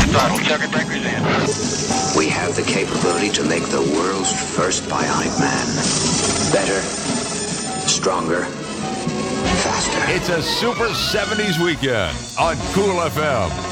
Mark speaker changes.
Speaker 1: throttle. Circuit breakers in.
Speaker 2: We have the capability to make the world's first bionic man. Better, stronger, faster.
Speaker 3: It's a Super 70s weekend on Cool FM.